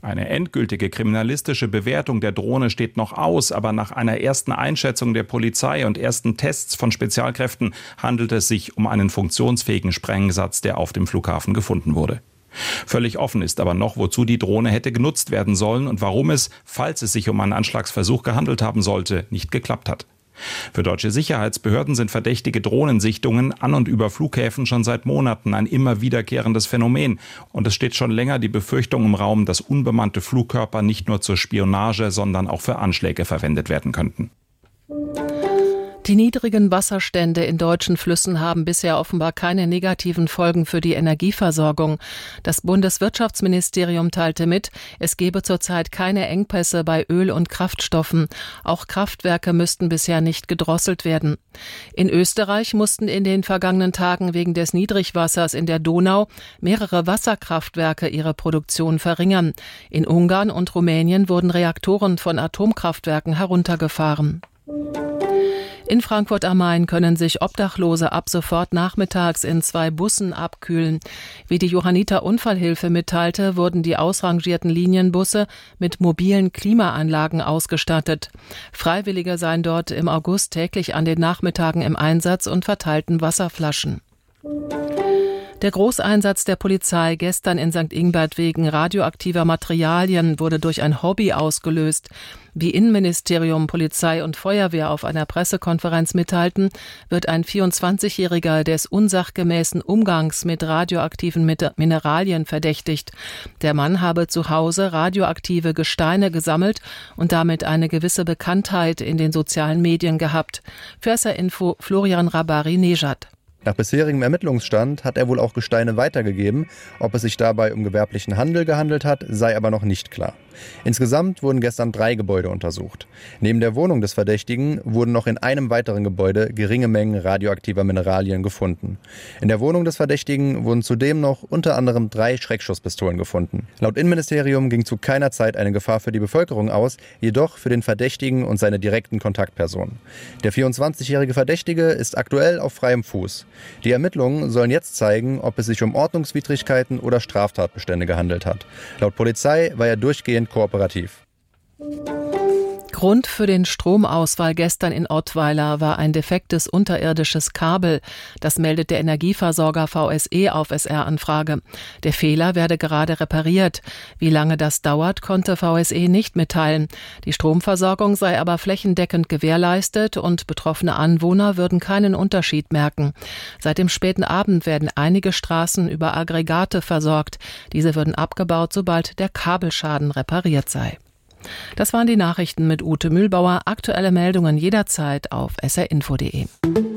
Eine endgültige kriminalistische Bewertung der Drohne steht noch aus, aber nach einer ersten Einschätzung der Polizei und ersten Tests von Spezialkräften handelt es sich um einen funktionsfähigen Sprengsatz, der auf dem Flughafen gefunden wurde. Völlig offen ist aber noch, wozu die Drohne hätte genutzt werden sollen und warum es, falls es sich um einen Anschlagsversuch gehandelt haben sollte, nicht geklappt hat. Für deutsche Sicherheitsbehörden sind verdächtige Drohnensichtungen an und über Flughäfen schon seit Monaten ein immer wiederkehrendes Phänomen. Und es steht schon länger die Befürchtung im Raum, dass unbemannte Flugkörper nicht nur zur Spionage, sondern auch für Anschläge verwendet werden könnten. Die niedrigen Wasserstände in deutschen Flüssen haben bisher offenbar keine negativen Folgen für die Energieversorgung. Das Bundeswirtschaftsministerium teilte mit, es gebe zurzeit keine Engpässe bei Öl- und Kraftstoffen. Auch Kraftwerke müssten bisher nicht gedrosselt werden. In Österreich mussten in den vergangenen Tagen wegen des Niedrigwassers in der Donau mehrere Wasserkraftwerke ihre Produktion verringern. In Ungarn und Rumänien wurden Reaktoren von Atomkraftwerken heruntergefahren. In Frankfurt am Main können sich Obdachlose ab sofort nachmittags in 2 Bussen abkühlen. Wie die Johanniter Unfallhilfe mitteilte, wurden die ausrangierten Linienbusse mit mobilen Klimaanlagen ausgestattet. Freiwillige seien dort im August täglich an den Nachmittagen im Einsatz und verteilten Wasserflaschen. Der Großeinsatz der Polizei gestern in St. Ingbert wegen radioaktiver Materialien wurde durch ein Hobby ausgelöst. Wie Innenministerium, Polizei und Feuerwehr auf einer Pressekonferenz mitteilten, wird ein 24-Jähriger des unsachgemäßen Umgangs mit radioaktiven Mineralien verdächtigt. Der Mann habe zu Hause radioaktive Gesteine gesammelt und damit eine gewisse Bekanntheit in den sozialen Medien gehabt. Für SR Info Florian Rabari-Nejad. Nach bisherigem Ermittlungsstand hat er wohl auch Gesteine weitergegeben. Ob es sich dabei um gewerblichen Handel gehandelt hat, sei aber noch nicht klar. Insgesamt wurden gestern 3 Gebäude untersucht. Neben der Wohnung des Verdächtigen wurden noch in einem weiteren Gebäude geringe Mengen radioaktiver Mineralien gefunden. In der Wohnung des Verdächtigen wurden zudem noch unter anderem 3 Schreckschusspistolen gefunden. Laut Innenministerium ging zu keiner Zeit eine Gefahr für die Bevölkerung aus, jedoch für den Verdächtigen und seine direkten Kontaktpersonen. Der 24-jährige Verdächtige ist aktuell auf freiem Fuß. Die Ermittlungen sollen jetzt zeigen, ob es sich um Ordnungswidrigkeiten oder Straftatbestände gehandelt hat. Laut Polizei war er durchgehend kooperativ. Grund für den Stromausfall gestern in Ottweiler war ein defektes unterirdisches Kabel. Das meldet der Energieversorger VSE auf SR-Anfrage. Der Fehler werde gerade repariert. Wie lange das dauert, konnte VSE nicht mitteilen. Die Stromversorgung sei aber flächendeckend gewährleistet und betroffene Anwohner würden keinen Unterschied merken. Seit dem späten Abend werden einige Straßen über Aggregate versorgt. Diese würden abgebaut, sobald der Kabelschaden repariert sei. Das waren die Nachrichten mit Ute Mühlbauer. Aktuelle Meldungen jederzeit auf srinfo.de.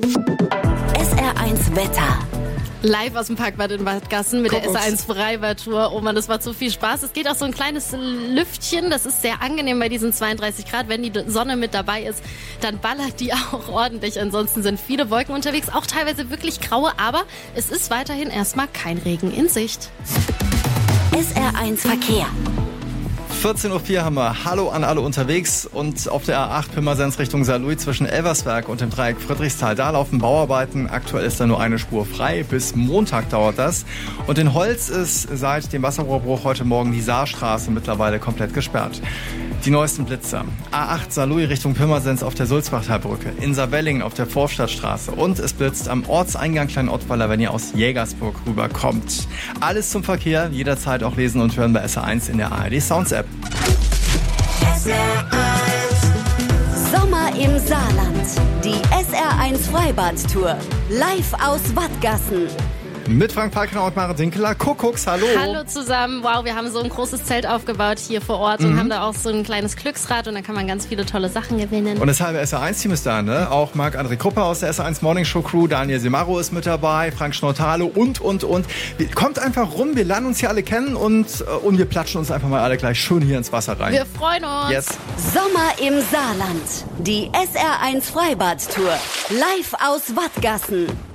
SR1 Wetter. Live aus dem Parkbad in Wadgassen mit der SR1 Freibad-Tour. Oh Mann, das war zu viel Spaß. Es geht auch so ein kleines Lüftchen. Das ist sehr angenehm bei diesen 32 Grad. Wenn die Sonne mit dabei ist, dann ballert die auch ordentlich. Ansonsten sind viele Wolken unterwegs, auch teilweise wirklich graue. Aber es ist weiterhin erstmal kein Regen in Sicht. SR1 Verkehr. 14.04 Uhr haben wir Hallo an alle unterwegs und auf der A8 Pirmasens Richtung Saarlouis zwischen Elversberg und dem Dreieck Friedrichsthal. Da laufen Bauarbeiten. Aktuell ist da nur eine Spur frei. Bis Montag dauert das. Und in Holz ist seit dem Wasserrohrbruch heute Morgen die Saarstraße mittlerweile komplett gesperrt. Die neuesten Blitzer. A8 Saarlouis Richtung Pirmasens auf der Sulzbachtalbrücke. In Saarwellingen auf der Vorstadtstraße. Und es blitzt am Ortseingang Kleinottweiler, wenn ihr aus Jägersburg rüberkommt. Alles zum Verkehr. Jederzeit auch lesen und hören bei SR1 in der ARD Sounds App. Sommer im Saarland. Die SR1 Freibad-Tour. Live aus Wadgassen. Mit Frank Falkner und Maren Dinkeler. Kuckucks, hallo. Hallo zusammen. Wow, wir haben so ein großes Zelt aufgebaut hier vor Ort und haben da auch so ein kleines Glücksrad und da kann man ganz viele tolle Sachen gewinnen. Und das halbe SR1-Team ist da, ne? Auch Marc-André Krupper aus der SR1 Morning Show Crew, Daniel Semaro ist mit dabei, Frank Schnortalo und. Kommt einfach rum, wir lernen uns hier alle kennen und wir platschen uns einfach mal alle gleich schön hier ins Wasser rein. Wir freuen uns. Yes. Sommer im Saarland. Die SR1 Freibad-Tour. Live aus Wadgassen.